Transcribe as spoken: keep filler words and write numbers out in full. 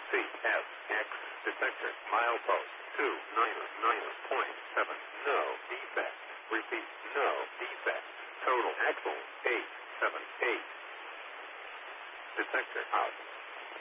C F X detector milepost two nine nine point seven. No defect. Repeat, no defect. Total axle eight seven eight. Detector out.